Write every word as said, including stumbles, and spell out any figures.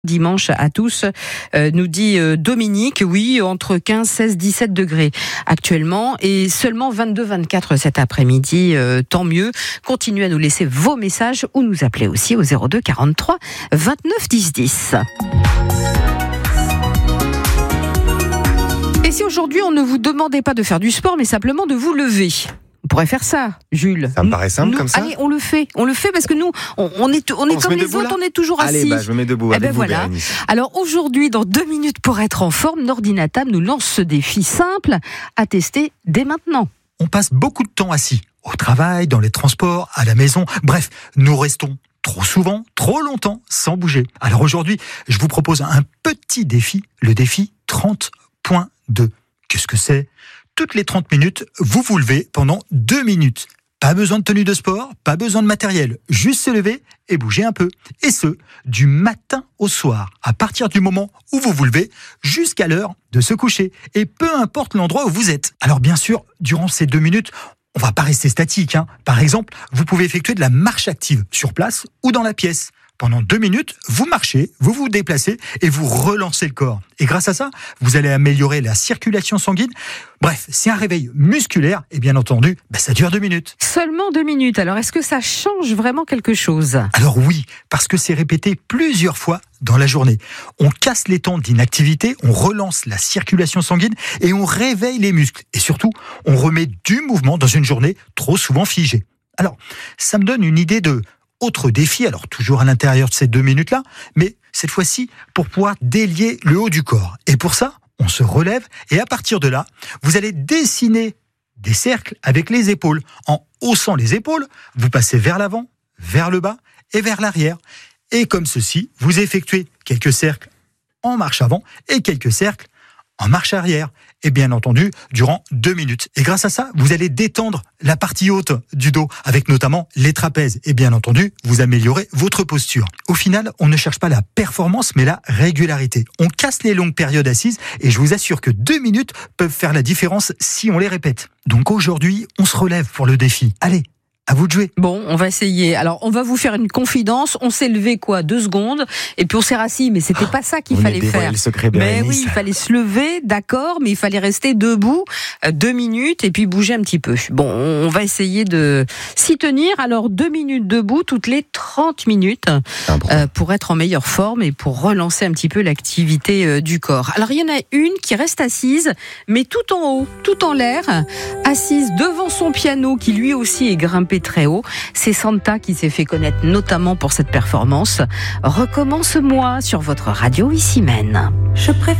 Dimanche à tous, euh, nous dit euh, Dominique, oui, entre quinze, seize, dix-sept degrés actuellement et seulement vingt-deux, vingt-quatre cet après-midi, euh, tant mieux. Continuez à nous laisser vos messages ou nous appeler aussi au zéro deux quarante-trois vingt-neuf dix dix. Et si aujourd'hui on ne vous demandait pas de faire du sport mais simplement de vous lever? On pourrait faire ça, Jules. Ça me paraît simple nous, comme ça. Allez, on le fait. On le fait parce que nous, on, on est, on est On se comme met les debout, autres, là on est toujours assis. Allez, bah, je me mets debout Eh avec ben vous, voilà. Bérénice. Alors aujourd'hui, dans deux minutes pour être en forme, Nordinatam nous lance ce défi simple à tester dès maintenant. On passe beaucoup de temps assis, au travail, dans les transports, à la maison. Bref, nous restons trop souvent, trop longtemps, sans bouger. Alors aujourd'hui, je vous propose un petit défi, le défi trente point deux. Qu'est-ce que c'est ? Toutes les trente minutes, vous vous levez pendant deux minutes. Pas besoin de tenue de sport, pas besoin de matériel. Juste se lever et bouger un peu. Et ce, du matin au soir, à partir du moment où vous vous levez, jusqu'à l'heure de se coucher. Et peu importe l'endroit où vous êtes. Alors bien sûr, durant ces deux minutes, on va pas rester statique, hein. Par exemple, vous pouvez effectuer de la marche active sur place ou dans la pièce. Pendant deux minutes, vous marchez, vous vous déplacez et vous relancez le corps. Et grâce à ça, vous allez améliorer la circulation sanguine. Bref, c'est un réveil musculaire et bien entendu, bah, ça dure deux minutes. Seulement deux minutes. Alors, est-ce que ça change vraiment quelque chose ? Alors oui, parce que c'est répété plusieurs fois dans la journée. On casse les temps d'inactivité, on relance la circulation sanguine et on réveille les muscles. Et surtout, on remet du mouvement dans une journée trop souvent figée. Alors, ça me donne une idée de autre défi, alors toujours à l'intérieur de ces deux minutes-là, mais cette fois-ci pour pouvoir délier le haut du corps. Et pour ça, on se relève et à partir de là, vous allez dessiner des cercles avec les épaules. En haussant les épaules, vous passez vers l'avant, vers le bas et vers l'arrière. Et comme ceci, vous effectuez quelques cercles en marche avant et quelques cercles en marche arrière. Et bien entendu, durant deux minutes. Et grâce à ça, vous allez détendre la partie haute du dos, avec notamment les trapèzes. Et bien entendu, vous améliorez votre posture. Au final, on ne cherche pas la performance, mais la régularité. On casse les longues périodes assises, et je vous assure que deux minutes peuvent faire la différence si on les répète. Donc aujourd'hui, on se relève pour le défi. Allez, à vous de jouer. Bon, on va essayer. Alors, on va vous faire une confidence. On s'est levé quoi, deux secondes, et puis on s'est rassis. Mais c'était pas ça qu'il On fallait dévoilé faire. le secret, Mais Bérénice. oui, il fallait se lever, d'accord, mais il fallait rester debout euh, deux minutes et puis bouger un petit peu. Bon, on va essayer de s'y tenir. Alors, deux minutes debout toutes les trente minutes euh, pour être en meilleure forme et pour relancer un petit peu l'activité euh, du corps. Alors, il y en a une qui reste assise, mais tout en haut, tout en l'air, assise devant son piano qui lui aussi est grimpé très haut. C'est Santa qui s'est fait connaître notamment pour cette performance. Recommence-moi sur votre radio Issy Mène. Je préfère